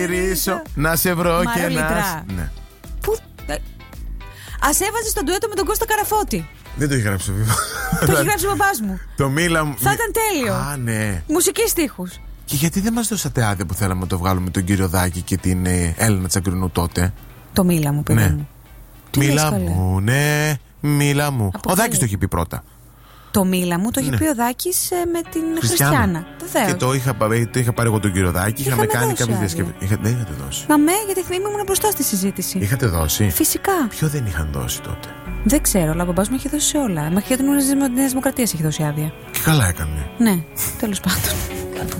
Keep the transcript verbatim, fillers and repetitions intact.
γυρίσω, να σε βρω και να. Ναι. Πού. Ας έβαζες τον ντουέτο με τον Κώστα Καραφώτη. Δεν το έχει γράψει το βίβλο. Το έχει γράψει ο μπαμπάς μου. Το μίλα μου. Θα ήταν τέλειο. Α, ναι. Μουσική στίχους. Και γιατί δεν μας δώσατε άδεια που θέλαμε να το βγάλουμε τον κύριο Δάκη και την ε, Έλληνα Τσαγκρινού τότε? Το μίλα μου, παιδί ναι. μου. Μίλα μου, ναι, μίλα μου. Από ο Δάκης το είχε πει πρώτα. Το μίλα μου το είχε ναι. πει ο Δάκης ε, με την Χριστιάνα. Χριστιάνα. Βεβαίως. Και το είχα, το είχα πάρει εγώ τον κύριο Δάκη. Είχαμε, είχαμε κάνει κάποιες διασκευές. Είχα, δεν είχατε δώσει. Να με, γιατί θυμάμαι ήμουν μπροστά στη συζήτηση. Είχατε δώσει. Φυσικά. Ποιο δεν είχαν δώσει τότε? Δεν ξέρω, αλλά ο μπαμπάς μου έχει δώσει σε όλα. Μέχρι και την Νέα Δημοκρατία έχει δώσει άδεια. Και καλά έκανε. Ναι, τέλος πάντων.